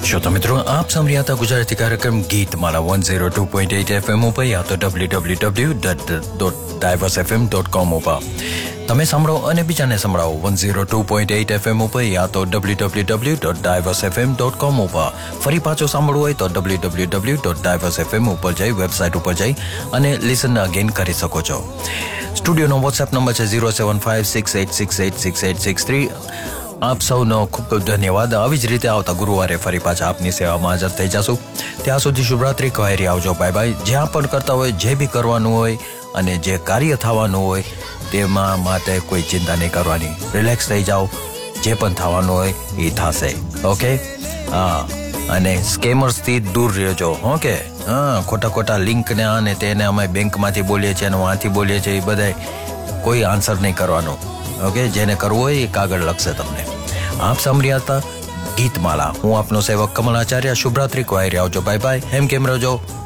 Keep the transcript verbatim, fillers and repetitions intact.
श्रोता मित्रों, आप सुन रहे था गुजराती कार्यक्रम Geetmala one oh two point eight F M ઉપર યા તો w w w dot diverse f m dot com ઉપર તમે સાંભળો અને બીજાને સંભળાવો one oh two point eight F M ઉપર યા તો w w w dot diverse f m dot com ઉપર ફરી પાછો સાંભળવું હોય તો w w w dot diverse f m ઉપર જઈ વેબસાઇટ ઉપર જઈ અને લિસન અગેન કરી શકો છો. સ્ટુડિયોનો વોટ્સએપ નંબર છે zero seven five six eight six eight six eight six three. આપ સૌનો ખૂબ ખૂબ ધન્યવાદ. આવી જ રીતે આવતા ગુરુવારે ફરી પાછા આપની સેવામાં હાજર થઈ જશું. ત્યાં સુધી શુભરાત્રી કહેરી આવજો. Bye bye. જ્યાં પણ કરતા હોય, જે બી કરવાનું હોય અને જે કાર્ય થવાનું હોય તેમાં માટે કોઈ ચિંતા નહીં કરવાની. રિલેક્સ થઈ જાઓ. જે પણ થવાનું હોય એ થશે. ઓકે? હા, અને સ્કેમર્સથી દૂર રહેજો. ઓકે? હા, ખોટા ખોટા લિંકને અને તેને અમે બેંકમાંથી બોલીએ છીએ અને વાંથી બોલીએ છીએ, એ બધા કોઈ આન્સર નહીં કરવાનો. ઓકે? જેને કરવું હોય એ કાગળ લખશે તમને. આપ સાંભળ્યા હતા ગીતમાલા. હું આપનો સેવક કમલ આચાર્ય. શુભરાત્રી. કોઈ આવજો. Bye bye. એમ કેમ રહેજો.